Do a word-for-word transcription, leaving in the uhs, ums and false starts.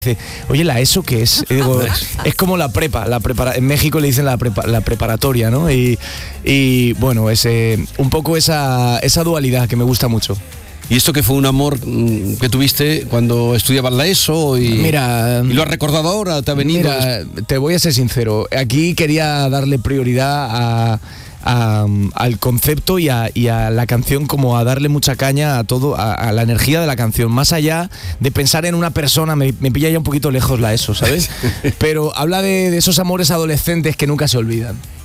Dice, oye, ¿la ESO qué es? Y digo, es como la prepa, la prepara, en México le dicen la, prepa, la preparatoria, ¿no? Y, y bueno, ese, un poco esa, esa dualidad que me gusta mucho. ¿Y esto que fue un amor que tuviste cuando estudiabas la ESO y, mira, y lo has recordado ahora? ¿Te ha venido? Mira, te voy a ser sincero, aquí quería darle prioridad a... A, al concepto y a, y a la canción, como a darle mucha caña a todo, a, a la energía de la canción, más allá de pensar en una persona. Me, me pilla ya un poquito lejos la ESO, ¿sabes? Pero habla de, de esos amores adolescentes que nunca se olvidan.